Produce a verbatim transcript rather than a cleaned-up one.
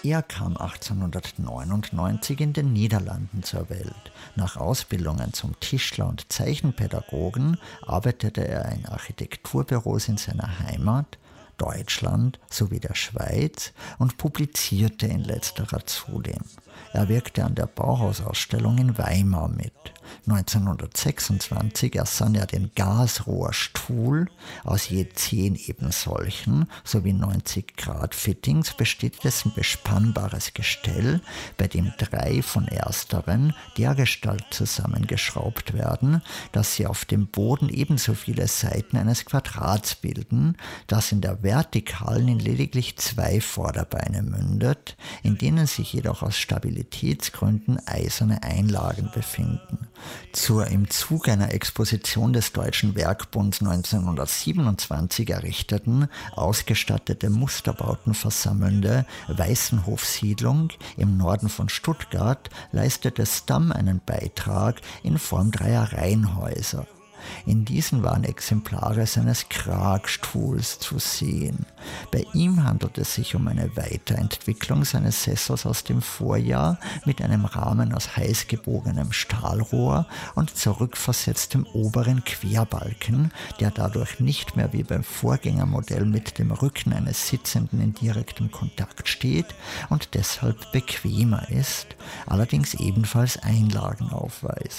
Er kam achtzehnhundertneunundneunzig in den Niederlanden zur Welt. Nach Ausbildungen zum Tischler und Zeichenpädagogen arbeitete er in Architekturbüros in seiner Heimat, Deutschland sowie der Schweiz und publizierte in letzterer zudem. Er wirkte an der Bauhausausstellung in Weimar mit. neunzehnhundertsechsundzwanzig ersann er den Gasrohrstuhl. Aus je zehn ebensolchen sowie neunzig Grad Fittings besteht dessen bespannbares Gestell, bei dem drei von ersteren dergestalt zusammengeschraubt werden, dass sie auf dem Boden ebenso viele Seiten eines Quadrats bilden, das in der vertikalen in lediglich zwei Vorderbeine mündet, in denen sich jedoch aus Stabilitätsgründen eiserne Einlagen befinden. Zur im Zug einer Exposition des Deutschen Werkbunds neunzehnhundertsiebenundzwanzig errichteten, ausgestattete Musterbauten versammelnde Weißenhofsiedlung im Norden von Stuttgart leistete Stamm einen Beitrag in Form dreier Reihenhäuser. In diesen waren Exemplare seines Kragstuhls zu sehen. Bei ihm handelt es sich um eine Weiterentwicklung seines Sessels aus dem Vorjahr mit einem Rahmen aus heiß gebogenem Stahlrohr und zurückversetztem oberen Querbalken, der dadurch nicht mehr wie beim Vorgängermodell mit dem Rücken eines Sitzenden in direktem Kontakt steht und deshalb bequemer ist, allerdings ebenfalls Einlagen aufweist.